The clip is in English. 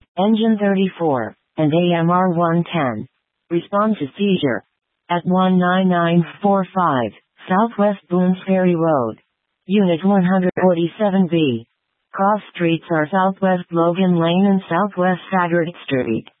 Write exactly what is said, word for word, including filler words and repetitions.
Engine thirty-four, and A M R one ten. Respond to seizure. At one nine nine four five, Southwest Boones Ferry Road. Unit one forty-seven B. Cross streets are Southwest Logan Lane and Southwest Saggart Street.